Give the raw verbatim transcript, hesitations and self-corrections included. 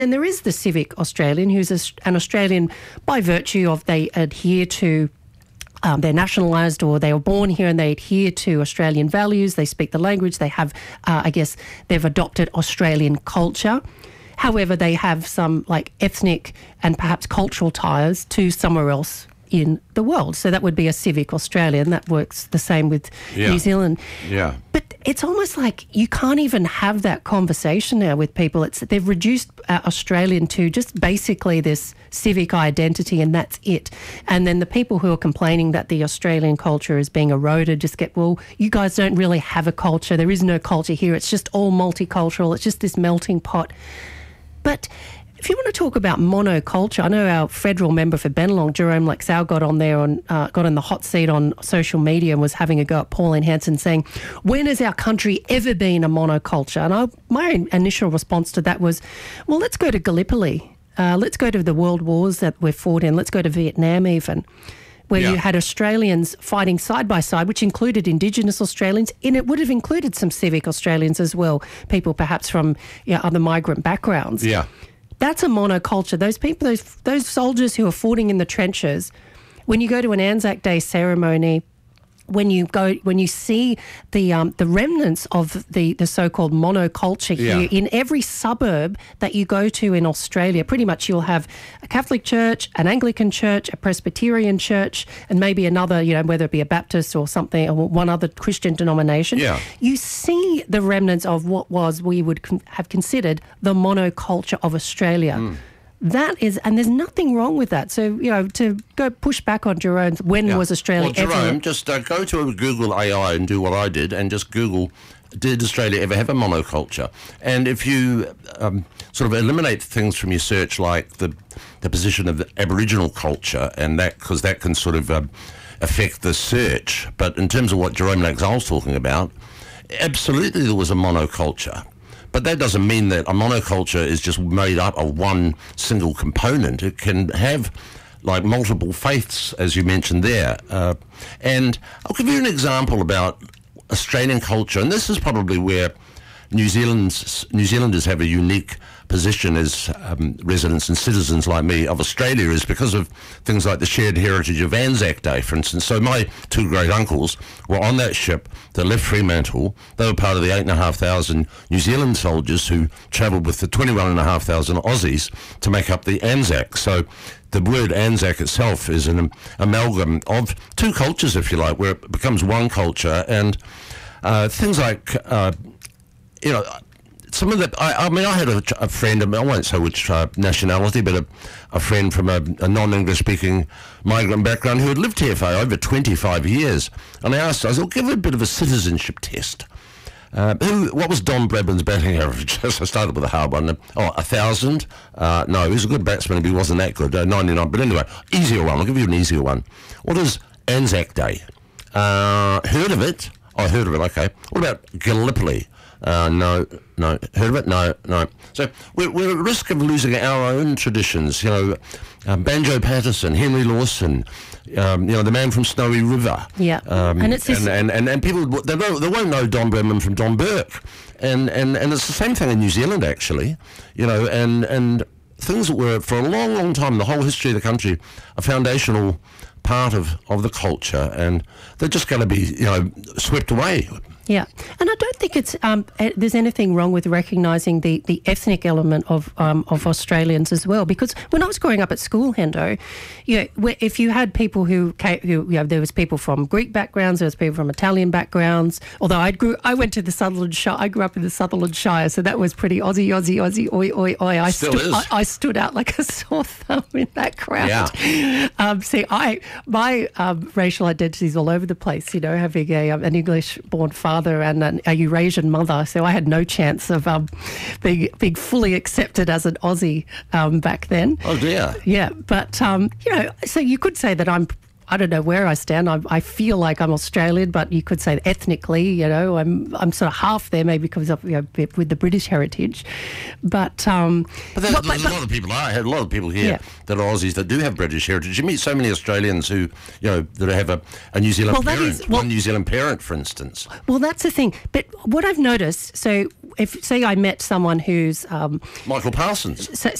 And there is the civic Australian who's a, an Australian by virtue of they adhere to Um, they're nationalised or they were born here and they adhere to Australian values. They speak the language. They have, uh, I guess, they've adopted Australian culture. However, they have some like ethnic and perhaps cultural ties to somewhere else in the world. So that would be a civic Australian. That works the same with yeah. New Zealand. Yeah. But it's almost like you can't even have that conversation now with people. It's they've reduced uh, Australian to just basically this civic identity and that's it. And then the people who are complaining that the Australian culture is being eroded just get, well, you guys don't really have a culture. There is no culture here. It's just all multicultural. It's just this melting pot. But if you want to talk about monoculture, I know our federal member for Bennelong, Jerome Lexau, got on there on uh, got in the hot seat on social media and was having a go at Pauline Hanson, saying, "When has our country ever been a monoculture?" And I, my initial response to that was, "Well, let's go to Gallipoli. Uh, let's go to the world wars that we've fought in. Let's go to Vietnam even." Where yeah. you had Australians fighting side by side, which included Indigenous Australians, and it would have included some civic Australians as well, people perhaps from you know, other migrant backgrounds. Yeah. That's a monoculture. Those people, those those soldiers who are fighting in the trenches, when you go to an Anzac Day ceremony, when you go, when you see the um, the remnants of the, the so-called monoculture here yeah. in every suburb that you go to in Australia, pretty much you'll have a Catholic church, an Anglican church, a Presbyterian church, and maybe another, you know, whether it be a Baptist or something, or one other Christian denomination. Yeah. You see the remnants of what was, we would con- have considered the monoculture of Australia. Mm. That is, and there's nothing wrong with that. So, you know, to go push back on Jerome's, when yeah. was Australia well, Jerome, ever... just uh, go to Google A I and do what I did and just Google, did Australia ever have a monoculture? And if you um, sort of eliminate things from your search like the the position of the Aboriginal culture, and that, because that can sort of uh, affect the search, but in terms of what Jerome Lexau was talking about, absolutely there was a monoculture. But that doesn't mean that a monoculture is just made up of one single component. It can have, like, multiple faiths, as you mentioned there. Uh, and I'll give you an example about Australian culture, and this is probably where New Zealand's, New Zealanders have a unique position as um, residents and citizens like me of Australia, is because of things like the shared heritage of Anzac Day, for instance. So my two great uncles were on that ship that left Fremantle. They were part of the eight and a half thousand New Zealand soldiers who travelled with the twenty-one and a half thousand Aussies to make up the Anzac. So the word Anzac itself is an amalgam of two cultures, if you like, where it becomes one culture. And uh, things like, uh, you know, some of the, I, I mean, I had a, a friend, I won't say which uh, nationality, but a, a friend from a, a non-English speaking migrant background who had lived here for over twenty-five years. And I asked, I said, well, give her a bit of a citizenship test. Uh, who, what was Don Bradman's batting average? So I started with a hard one. Oh, a thousand? Uh, no, he was a good batsman, but he wasn't that good. Uh, ninety-nine. But anyway, easier one. I'll give you an easier one. What is Anzac Day? Uh, heard of it? Oh, heard of it, okay. What about Gallipoli? Uh, no, no. Heard of it? No, no. So we're, we're at risk of losing our own traditions. You know, um, Banjo Patterson, Henry Lawson, um, you know, the man from Snowy River. Yeah, um, and it's this... and, and, and, and people, they, don't, they won't know Don Bradman from Don Burke. And, and, and it's the same thing in New Zealand, actually. You know, and, and things that were, for a long, long time, the whole history of the country, a foundational part of, of the culture, and they're just going to be, you know, swept away. Yeah, and I don't think it's um, there's anything wrong with recognising the, the ethnic element of um, of Australians as well. Because when I was growing up at school, Hendo, you know, if you had people who came, who you know, there was people from Greek backgrounds, there was people from Italian backgrounds. Although I grew, I went to the Sutherland Shire. I grew up in the Sutherland Shire, so that was pretty Aussie, Aussie, Aussie, oi, oi, oi. I Still stood, is. I, I stood out like a sore thumb in that crowd. Yeah. Um, see, I my um, racial identity is all over the place. You know, having a um, an English-born father and an, a Eurasian mother, so I had no chance of um, being being fully accepted as an Aussie um, back then. Oh dear. Yeah, but um, you know, so you could say that I'm I don't know where I stand. I, I feel like I'm Australian, but you could say ethnically, you know, I'm I'm sort of half there, maybe because of, you know, with the British heritage. But um, but, there, but, there's but, a lot of people. I had a lot of people here Yeah. that are Aussies that do have British heritage. You meet so many Australians who, you know, that have a, a New Zealand Well, that parent, is- well- one New Zealand parent, for instance. well, that's the thing. But what I've noticed, so if say I met someone who's um, Michael Parsons. so,